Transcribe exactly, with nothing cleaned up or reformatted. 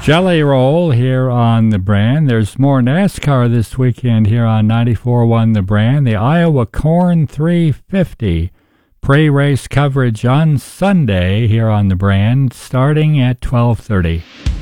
Jelly Roll here on The Brand. There's more NASCAR this weekend here on ninety-four point one The Brand. The Iowa Corn three fifty. Pre-race coverage on Sunday here on The Brand starting at twelve thirty.